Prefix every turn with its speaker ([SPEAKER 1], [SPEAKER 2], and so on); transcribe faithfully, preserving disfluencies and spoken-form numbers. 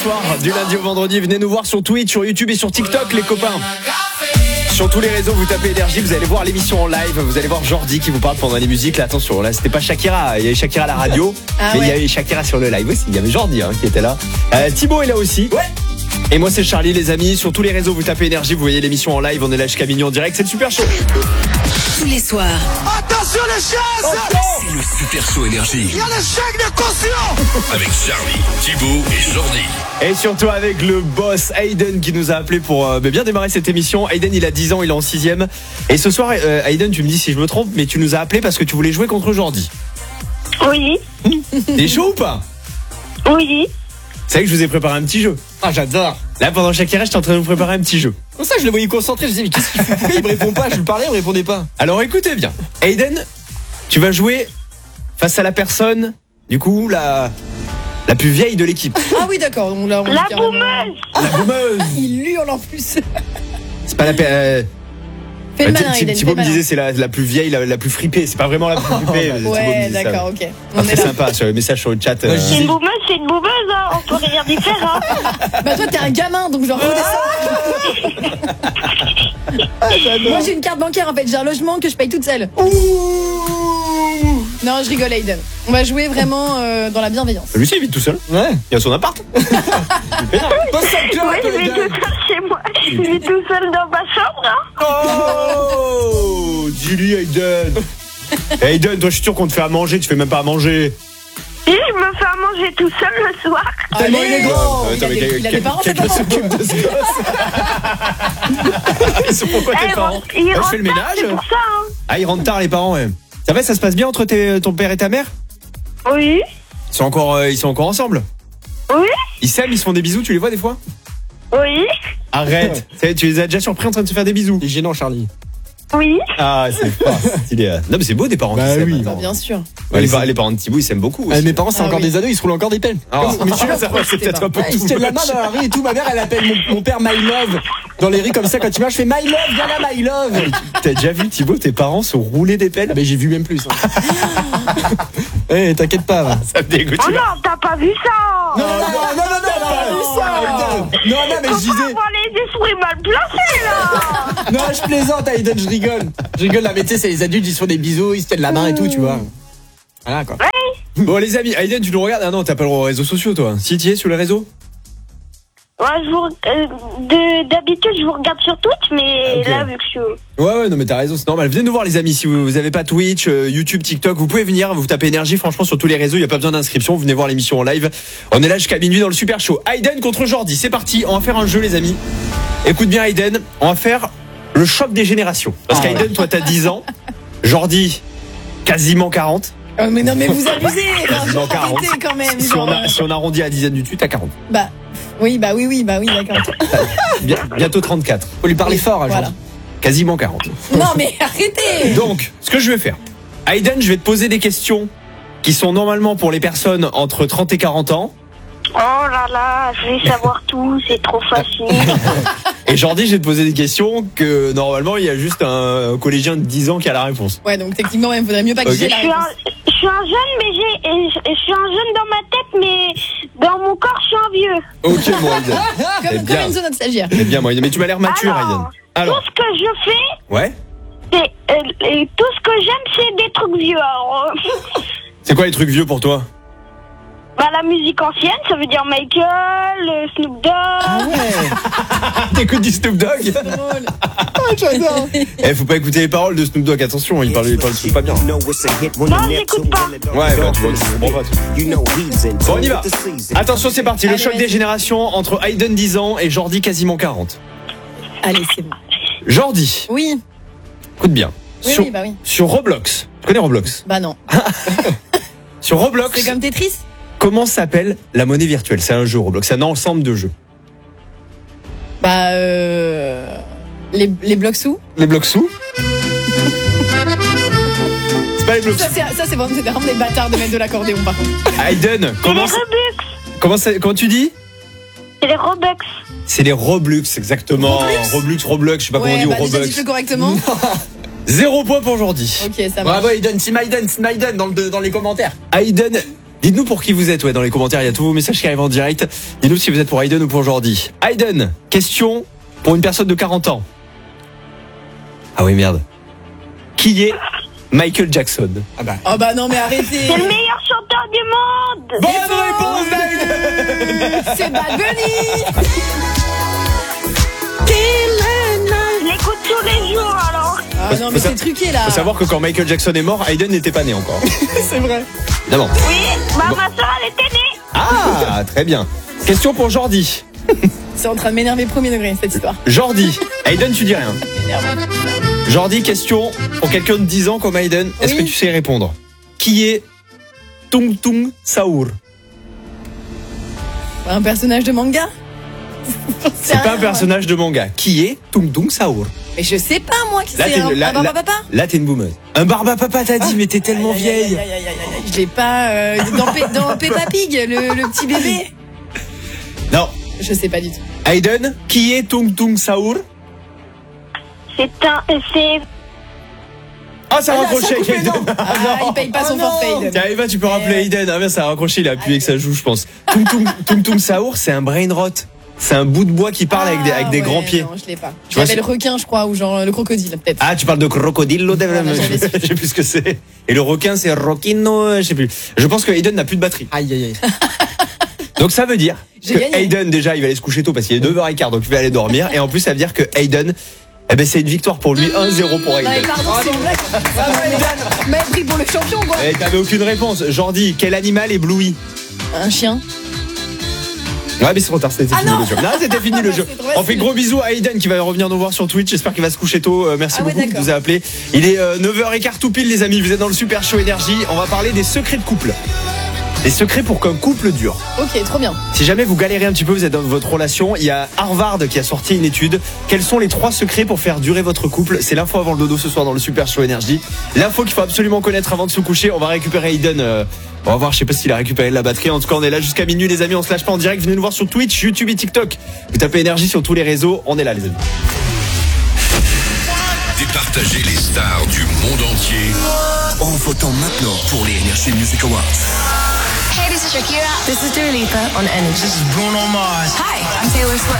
[SPEAKER 1] Du lundi au vendredi, venez nous voir sur Twitch, sur YouTube et sur TikTok, les copains. Sur tous les réseaux, vous tapez Énergie, vous allez voir l'émission en live, vous allez voir Jordi qui vous parle pendant les musiques. Là, attention, là, c'était pas Shakira, il y avait Shakira à la radio, ah, mais ouais. Il y avait Shakira sur le live aussi. Il y avait Jordi hein, qui était là. Euh, Thibaut est là aussi. Ouais. Et moi, c'est Charlie, les amis. Sur tous les réseaux, vous tapez Énergie, vous voyez l'émission en live. On est là jusqu'à minuit en direct. C'est le Super Show.
[SPEAKER 2] Tous les soirs.
[SPEAKER 3] Attention les chaises.
[SPEAKER 4] C'est le Super Show Énergie.
[SPEAKER 3] Il y a le chèque de caution.
[SPEAKER 4] Avec Charlie, Thibaut et Jordi.
[SPEAKER 1] Et surtout avec le boss Hayden qui nous a appelé pour euh, bien démarrer cette émission. Hayden, il a dix ans, il est en sixième. Et ce soir, euh, Hayden, tu me dis si je me trompe, mais tu nous as appelé parce que tu voulais jouer contre Jordi.
[SPEAKER 5] Oui.
[SPEAKER 1] T'es chaud ou pas?
[SPEAKER 5] Oui.
[SPEAKER 1] C'est vrai que je vous ai préparé un petit jeu.
[SPEAKER 6] Ah, j'adore.
[SPEAKER 1] Là, pendant Shakira, j'étais en train de vous préparer un petit jeu.
[SPEAKER 6] Comme ça, je le voyais concentré. Je disais, mais qu'est-ce qu'il fait? Pourquoi il me répond pas? Je lui parlais, il me répondait pas.
[SPEAKER 1] Alors écoutez bien. Hayden, tu vas jouer face à la personne, du coup, la, la plus vieille de l'équipe.
[SPEAKER 7] Ah oui, d'accord. On l'a, on
[SPEAKER 5] La
[SPEAKER 7] carrément...
[SPEAKER 5] boumeuse.
[SPEAKER 1] La boumeuse.
[SPEAKER 7] Il hurle en plus.
[SPEAKER 1] C'est pas la peine. Euh...
[SPEAKER 7] Fais le malin, Hayden.
[SPEAKER 1] Thibaut me disait c'est la, la plus vieille, la, la plus fripée. C'est pas vraiment la plus fripée.
[SPEAKER 7] Ouais, d'accord, ok.
[SPEAKER 1] Ah, très sympa sur le message sur le chat.
[SPEAKER 5] Euh... C'est une boumeuse, c'est une boumeuse, hein. On peut rien y faire, hein.
[SPEAKER 7] Bah toi t'es un gamin, donc genre redescends. Ah, moi j'ai une carte bancaire en fait, j'ai un logement que je paye toute seule. Ouh. Non, je rigole Hayden. On va jouer vraiment euh, dans la bienveillance.
[SPEAKER 1] Lui aussi il vit tout seul.
[SPEAKER 6] Ouais.
[SPEAKER 1] Il a son appart.
[SPEAKER 5] Oui, je vis tout seul chez moi. Je vis tout seul dans ma chambre, hein.
[SPEAKER 1] Oh, dis-lui Hayden. Hayden, toi je suis sûr qu'on te fait à manger, tu fais même pas à manger.
[SPEAKER 5] Et je me fais à manger tout seul le soir.
[SPEAKER 7] Allez, il est grand.
[SPEAKER 1] Il,
[SPEAKER 7] il, a des, il a des parents, c'est pas
[SPEAKER 1] s'occupe de ce gosse. C'est pourquoi tes
[SPEAKER 5] Eh,
[SPEAKER 1] parents
[SPEAKER 5] ils
[SPEAKER 1] bah, je
[SPEAKER 5] rentrent
[SPEAKER 1] fais le
[SPEAKER 5] tard,
[SPEAKER 1] ménage.
[SPEAKER 5] c'est pour ça, hein.
[SPEAKER 1] Ah, ils rentrent tard les parents, ouais. Ça va, ça se passe bien entre tes, ton père et ta mère?
[SPEAKER 5] Oui.
[SPEAKER 1] Ils sont encore, euh, ils sont encore ensemble?
[SPEAKER 5] Oui.
[SPEAKER 1] Ils s'aiment, ils se font des bisous, tu les vois des fois?
[SPEAKER 5] Oui.
[SPEAKER 1] Arrête. Tu les as déjà surpris en train de se faire des bisous?
[SPEAKER 6] C'est gênant, Charlie.
[SPEAKER 5] Oui.
[SPEAKER 1] Ah, c'est fort. Stylé. Non, mais c'est beau des parents
[SPEAKER 6] bah
[SPEAKER 1] qui s'aiment.
[SPEAKER 6] oui.
[SPEAKER 7] Bah, bien sûr.
[SPEAKER 1] Ouais, les, les parents de Thibaut, ils s'aiment beaucoup.
[SPEAKER 6] Ah, mes parents, c'est
[SPEAKER 7] ah,
[SPEAKER 6] encore
[SPEAKER 7] oui.
[SPEAKER 6] des ados, ils se roulent encore des pelles.
[SPEAKER 1] Ah, mais tu vois, ça c'est peut-être un peu.
[SPEAKER 6] Ah, ils se tiennent la main dans la rue et tout. Ma mère, elle appelle mon, mon père My Love. Dans les rues comme ça, quand tu marches, je fais My Love, viens là, My Love.
[SPEAKER 1] T'as déjà vu Thibaut, tes parents se rouler des pelles?
[SPEAKER 6] Ah, mais j'ai vu même plus. Eh, hey, t'inquiète pas. Va.
[SPEAKER 1] Ça me dégoûte.
[SPEAKER 5] Oh non, t'as pas vu ça.
[SPEAKER 6] Non, non, non, non, non, non, non, non, non, non, non, mais je disais.
[SPEAKER 5] Faut avoir les esprits mal placés, là.
[SPEAKER 6] Non, je plaisante, Hayden, je rigole. Je rigole, là, mais tu sais, c'est les adultes, ils se font des bisous, ils se tiennent la main et tout, tu vois. Voilà, quoi.
[SPEAKER 5] Oui.
[SPEAKER 1] Bon, les amis, Hayden, tu nous regardes? Ah non, t'as pas le droit aux réseaux sociaux, toi. Si tu es sur les réseaux?
[SPEAKER 5] Ouais, je vous, euh, de, d'habitude, je vous regarde sur Twitch, mais
[SPEAKER 1] okay.
[SPEAKER 5] là, vu que je suis...
[SPEAKER 1] Ouais, ouais, non, mais t'as raison, c'est normal. Venez nous voir, les amis. Si vous, vous avez pas Twitch, euh, YouTube, TikTok, vous pouvez venir, vous tapez Énergie, franchement, sur tous les réseaux, il y a pas besoin d'inscription. Venez voir l'émission en live. On est là jusqu'à minuit dans le Super Show. Hayden contre Jordi, c'est parti. On va faire un jeu, les amis. Écoute bien, Hayden, on va faire le choc des générations. Parce
[SPEAKER 6] oh.
[SPEAKER 1] qu'Hayden, toi, t'as dix ans. Jordi, quasiment quarante.
[SPEAKER 7] Oh, mais non, mais vous abusez.
[SPEAKER 1] Quasiment quarante.
[SPEAKER 7] Quand même.
[SPEAKER 1] Si on, a, si on arrondit à la dizaine du dessus, t'as quarante.
[SPEAKER 7] Bah, oui, bah oui, oui, bah oui, d'accord.
[SPEAKER 1] Bien, bientôt trente-quatre.
[SPEAKER 6] Faut lui parler
[SPEAKER 7] oui,
[SPEAKER 6] fort,
[SPEAKER 7] voilà.
[SPEAKER 6] Jordi.
[SPEAKER 1] Quasiment quarante.
[SPEAKER 7] Non, mais arrêtez.
[SPEAKER 1] Donc, ce que je vais faire, Hayden, je vais te poser des questions qui sont normalement pour les personnes entre trente et quarante ans.
[SPEAKER 5] Oh là là, je vais savoir tout, c'est trop facile.
[SPEAKER 1] Et Jordi, je vais te poser des questions que normalement, il y a juste un collégien de dix ans qui a la réponse.
[SPEAKER 7] Ouais, donc techniquement, il faudrait mieux pas que
[SPEAKER 1] okay.
[SPEAKER 7] j'ai la
[SPEAKER 5] réponse. Je suis un jeune, mais j'ai, je, je suis un jeune dans ma tête, mais dans mon corps, je suis un vieux.
[SPEAKER 1] Ok, moi, Hayden.
[SPEAKER 7] Comme, comme Enzo, notre stagiaire.
[SPEAKER 1] C'est bien, moi, mais tu m'as l'air mature,
[SPEAKER 5] Alors,
[SPEAKER 1] Hayden. Alors,
[SPEAKER 5] tout ce que je fais,
[SPEAKER 1] ouais.
[SPEAKER 5] c'est, euh, et tout ce que j'aime, c'est des trucs vieux. Alors, euh...
[SPEAKER 1] C'est quoi les trucs vieux pour toi?
[SPEAKER 5] Bah, la musique ancienne, ça veut dire Michael, Snoop Dogg. Ah
[SPEAKER 1] ouais. T'écoutes du Snoop Dogg?
[SPEAKER 7] C'est drôle.
[SPEAKER 6] Ah, j'adore.
[SPEAKER 1] Eh, faut pas écouter les paroles de Snoop Dogg, attention, il parle, il parle pas bien.
[SPEAKER 5] Non, j'écoute pas.
[SPEAKER 1] Ouais, bah, tu vois, tu comprends pas. Bon, on y va. Attention, c'est parti, le
[SPEAKER 7] Allez,
[SPEAKER 1] choc
[SPEAKER 7] vas-y.
[SPEAKER 1] des générations entre Hayden dix ans et Jordi quasiment quarante.
[SPEAKER 7] Allez, c'est bon.
[SPEAKER 1] Jordi,
[SPEAKER 7] Oui,
[SPEAKER 1] écoute bien.
[SPEAKER 7] oui,
[SPEAKER 1] sur,
[SPEAKER 7] oui, bah oui.
[SPEAKER 1] sur Roblox, tu connais Roblox?
[SPEAKER 7] Bah non.
[SPEAKER 1] Sur Roblox,
[SPEAKER 7] C'est comme Tetris?
[SPEAKER 1] comment s'appelle la monnaie virtuelle? C'est un jeu Roblox, c'est un ensemble de jeux.
[SPEAKER 7] Bah, euh... Les, les blocs sous?
[SPEAKER 1] Les blocs sous? C'est pas les blocs
[SPEAKER 7] Ça,
[SPEAKER 1] sous.
[SPEAKER 7] c'est, ça, c'est vraiment, c'est vraiment des bâtards de mettre de l'accordéon, par contre.
[SPEAKER 1] Hayden,
[SPEAKER 5] C'est
[SPEAKER 1] comment,
[SPEAKER 5] les Robux.
[SPEAKER 1] comment, ça- comment tu dis?
[SPEAKER 5] C'est les Robux.
[SPEAKER 1] C'est les Roblox, exactement.
[SPEAKER 7] Roblox
[SPEAKER 1] Roblox, Roblox, je sais pas
[SPEAKER 7] Ouais,
[SPEAKER 1] comment on
[SPEAKER 7] bah
[SPEAKER 1] dit, ou
[SPEAKER 7] déjà,
[SPEAKER 1] Roblox.
[SPEAKER 7] dis-le correctement.
[SPEAKER 1] Zéro point pour Jordi.
[SPEAKER 7] Ok, ça marche.
[SPEAKER 6] Bravo, Hayden, Team Hayden, Team Hayden dans, le, dans les commentaires.
[SPEAKER 1] Hayden Dites-nous pour qui vous êtes, ouais, dans les commentaires, il y a tous vos messages qui arrivent en direct. Dites-nous si vous êtes pour Hayden ou pour Jordi. Hayden, question pour une personne de quarante ans. Ah oui, merde. Qui est Michael Jackson?
[SPEAKER 6] Ah bah.
[SPEAKER 7] Oh bah non, mais arrêtez.
[SPEAKER 5] C'est le meilleur chanteur du monde.
[SPEAKER 1] Bonne réponse d'Hayden.
[SPEAKER 7] C'est Bad Bunny.
[SPEAKER 5] Je l'écoute tous les jours alors.
[SPEAKER 7] Ah non, mais
[SPEAKER 1] Faut
[SPEAKER 7] c'est truqué là.
[SPEAKER 1] Faut savoir que quand Michael Jackson est mort, Hayden n'était pas né encore.
[SPEAKER 6] C'est vrai.
[SPEAKER 1] Évidemment.
[SPEAKER 5] Oui, bah ma soeur elle était née.
[SPEAKER 1] Ah, très bien. Question pour Jordi.
[SPEAKER 7] C'est en train de m'énerver premier degré cette histoire.
[SPEAKER 1] Jordi. Hayden, tu dis rien. Jordi, question pour quelqu'un de dix ans comme Hayden. Est-ce
[SPEAKER 7] Oui.
[SPEAKER 1] que tu sais répondre? Qui est Tung Tung Saour?
[SPEAKER 7] Un personnage de manga.
[SPEAKER 1] C'est pas un personnage de manga. Qui est Tung Tung Saour?
[SPEAKER 7] Mais je sais pas moi qui
[SPEAKER 1] Là,
[SPEAKER 7] c'est
[SPEAKER 1] t'es-
[SPEAKER 7] un,
[SPEAKER 1] là-
[SPEAKER 7] un barba
[SPEAKER 1] là-
[SPEAKER 7] papa.
[SPEAKER 1] Là, t'es une boumeuse. Un barba papa, t'as dit, mais t'es tellement
[SPEAKER 7] Aïe, aïe, aïe,
[SPEAKER 1] vieille.
[SPEAKER 7] aïe, aïe, aïe, aïe. Je l'ai pas euh, dans, Pe- dans Peppa Pig, le, le petit bébé.
[SPEAKER 1] Non.
[SPEAKER 7] Je sais pas du tout.
[SPEAKER 1] Hayden, qui est Tung Tung Saour?
[SPEAKER 5] C'est un, c'est
[SPEAKER 1] Ah, ça a
[SPEAKER 6] Ah,
[SPEAKER 1] raccroché
[SPEAKER 6] ça a
[SPEAKER 1] avec
[SPEAKER 6] coupé,
[SPEAKER 1] Hayden.
[SPEAKER 6] non.
[SPEAKER 7] Ah, il paye pas
[SPEAKER 6] Oh
[SPEAKER 7] son
[SPEAKER 6] non.
[SPEAKER 7] forfait. Hayden.
[SPEAKER 1] Tiens, Eva, tu peux rappeler
[SPEAKER 7] ouais.
[SPEAKER 1] Hayden. Ah, mais ça a raccroché, il a appuyé avec sa joue, je pense. Tung Tung, Tung Tung Saour, c'est un brain rot. C'est un bout de bois qui parle avec des, avec des
[SPEAKER 7] Ah,
[SPEAKER 1] grands
[SPEAKER 7] ouais,
[SPEAKER 1] pieds.
[SPEAKER 7] Non, je l'ai pas.
[SPEAKER 1] Tu vois,
[SPEAKER 7] J'avais
[SPEAKER 1] c'est-
[SPEAKER 7] le requin, je crois, ou genre le crocodile, peut-être.
[SPEAKER 1] Ah, tu parles de crocodillo,
[SPEAKER 7] Voilà, j'avais su.
[SPEAKER 1] je sais plus ce que c'est. Et le requin, c'est Rocchino, je sais plus. Je pense que Hayden n'a plus de batterie.
[SPEAKER 6] Aïe aïe aïe.
[SPEAKER 1] Donc ça veut dire
[SPEAKER 7] J'ai
[SPEAKER 1] que
[SPEAKER 7] gagné.
[SPEAKER 1] Hayden, déjà, il va aller se coucher tôt parce qu'il est neuf heures quinze, donc il va aller dormir. Et en plus, ça veut dire que Hayden, eh ben, c'est une victoire pour lui, un zéro pour
[SPEAKER 7] Non, mais
[SPEAKER 1] Hayden.
[SPEAKER 7] pardon, c'est une blague. Mais pris pour le champion, quoi.
[SPEAKER 1] Et t'avais aucune réponse. Jordi, quel animal éblouit?
[SPEAKER 7] Un chien.
[SPEAKER 1] Ouais, mais c'est trop tard, c'était
[SPEAKER 7] Ah
[SPEAKER 1] fini
[SPEAKER 7] non.
[SPEAKER 1] le jeu. Non, c'était fini le jeu.
[SPEAKER 7] C'est trop
[SPEAKER 1] On fait
[SPEAKER 7] facile.
[SPEAKER 1] gros bisous à Hayden qui va revenir nous voir sur Twitch. J'espère qu'il va se coucher tôt. Euh, merci
[SPEAKER 7] Ah ouais,
[SPEAKER 1] beaucoup de
[SPEAKER 7] d'accord.
[SPEAKER 1] nous a appelé. Il est euh, neuf heures quinze tout pile, les amis. Vous êtes dans le Super Show Énergie. On va parler des secrets de couple. Les secrets pour qu'un couple dure.
[SPEAKER 7] Ok, trop bien.
[SPEAKER 1] Si jamais vous galérez un petit peu, vous êtes dans votre relation, il y a Harvard qui a sorti une étude. Quels sont les trois secrets pour faire durer votre couple? C'est l'info avant le dodo ce soir dans le Super Show Énergie. L'info qu'il faut absolument connaître avant de se coucher. On va récupérer Hayden. euh, on va voir, je sais pas s'il a récupéré de la batterie. En tout cas, on est là jusqu'à minuit, les amis. On se lâche pas en direct. Venez nous voir sur Twitch, YouTube et TikTok. Vous tapez Énergie sur tous les réseaux. On est là, les amis.
[SPEAKER 4] Départager les stars du monde entier en votant maintenant pour les Energy Music Awards.
[SPEAKER 8] Hey, this is Shakira. This is Dua Lipa on Energy. This is Bruno Mars. Hi, I'm Taylor Swift.